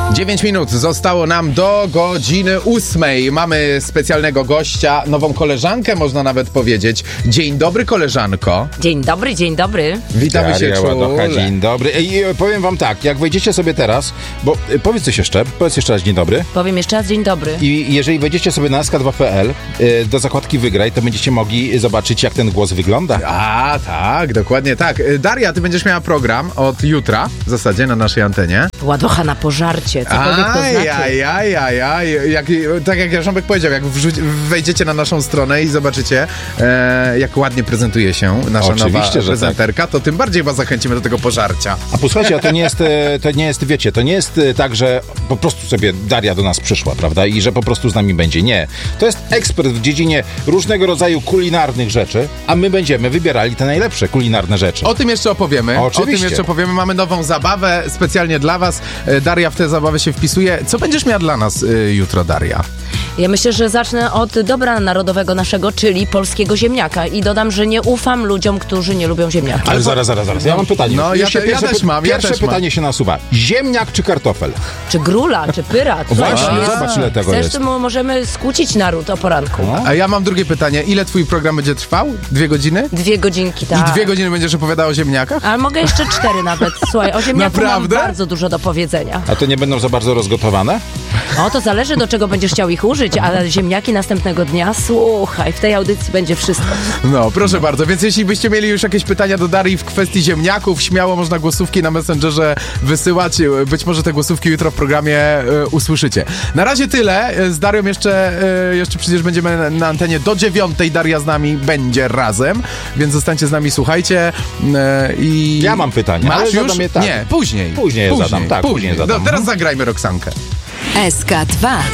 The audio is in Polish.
9 minut zostało nam do godziny 8. Mamy specjalnego gościa, nową koleżankę można nawet powiedzieć. Dzień dobry, koleżanko. Dzień dobry, dzień dobry. Witamy cię czule. Dzień dobry. Powiem wam tak, jak wejdziecie sobie teraz, bo powiedz coś jeszcze, powiedz jeszcze raz dzień dobry. Powiem jeszcze raz dzień dobry. I jeżeli wejdziecie sobie na sk2.pl do zakładki Wygraj, to będziecie mogli zobaczyć, jak ten głos wygląda. A, tak, dokładnie tak. Daria, ty będziesz miała program od jutra w zasadzie na naszej antenie. Ładocha na pożarcie, cokolwiek to znaczy. Tak jak Jarząbek powiedział, jak wejdziecie na naszą stronę i zobaczycie, jak ładnie prezentuje się nasza Oczywiście, nowa że prezenterka, tak. To tym bardziej was zachęcimy do tego pożarcia. A posłuchajcie, a to nie jest tak, że po prostu sobie Daria do nas przyszła, prawda? I że po prostu z nami będzie. Nie. To jest ekspert w dziedzinie różnego rodzaju kulinarnych rzeczy, a my będziemy wybierali te najlepsze kulinarne rzeczy. O tym jeszcze opowiemy. Oczywiście. Mamy nową zabawę specjalnie dla was. Daria w tę zabawę się wpisuje. Co będziesz miała dla nas jutro, Daria? Ja myślę, że zacznę od dobra narodowego naszego, czyli polskiego ziemniaka. I dodam, że nie ufam ludziom, którzy nie lubią ziemniaka. Ale zaraz. Ja mam pytanie. No, ja też mam. Pierwsze pytanie się nasuwa. Ziemniak czy kartofel? Czy grula, czy pyrat. Właśnie, zobacz ile tego jest. Zresztą możemy skłócić naród o poranku. No. A ja mam drugie pytanie. Ile twój program będzie trwał? 2 godziny? 2 godzinki, tak. I 2 godziny będziesz opowiadała o ziemniakach? Ale mogę jeszcze 4 nawet. Słuchaj, o ziemniaku Naprawdę? mam bardzo dużo do powiedzenia. A to nie będą za bardzo rozgotowane? O, to zależy, do czego będziesz chciał ich użyć, ale ziemniaki następnego dnia, słuchaj, w tej audycji będzie wszystko. No, proszę bardzo, więc jeśli byście mieli już jakieś pytania do Darii w kwestii ziemniaków, śmiało można głosówki na Messengerze wysyłać. Być może te głosówki jutro w programie usłyszycie. Na razie tyle. Z Darią jeszcze przecież będziemy na antenie do 9. Daria z nami będzie razem, więc zostańcie z nami, słuchajcie. Ja mam pytanie, ale zadam je tak. Nie, później. Później zadam. No, teraz zagrajmy Roxankę. SK2